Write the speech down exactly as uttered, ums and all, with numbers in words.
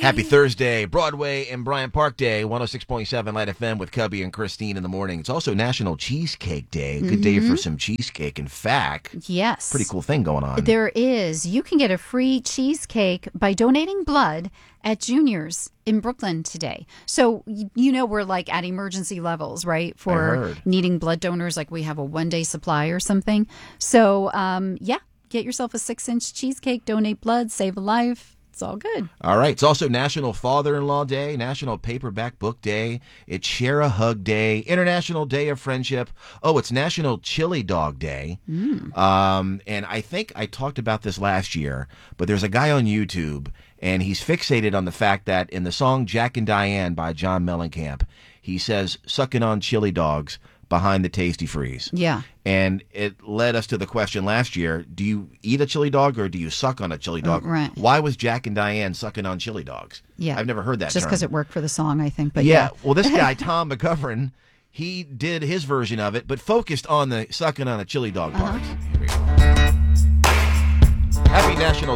Happy Thursday, Broadway and Bryant Park Day, one oh six point seven Light F M with Cubby and Christine in the morning. It's also National Cheesecake Day. Good mm-hmm. day for some cheesecake. In fact, yes, pretty cool thing going on. There is. You can get a free cheesecake by donating blood at Junior's in Brooklyn today. So, you know, we're like at emergency levels, right? For needing blood donors, like we have a one-day supply or something. So, um, yeah, get yourself a six-inch cheesecake, donate blood, save a life. It's all good. All right. It's also National Father-in-Law Day, National Paperback Book Day. It's Share a Hug Day, International Day of Friendship. Oh, it's National Chili Dog Day. Mm. Um, and I think I talked about this last year, but there's a guy on YouTube, and he's fixated on the fact that in the song Jack and Diane by John Mellencamp, he says, sucking on chili dogs behind the Tasty Freeze. Yeah. And it led us to the question last year, do you eat a chili dog or do you suck on a chili dog? Oh, right. Why was Jack and Diane sucking on chili dogs? Yeah. I've never heard that Just because it worked for the song, I think. But yeah. yeah. Well, this guy, Tom McGovern, he did his version of it, but focused on the sucking on a chili dog part. Uh-huh. Here we go. Happy National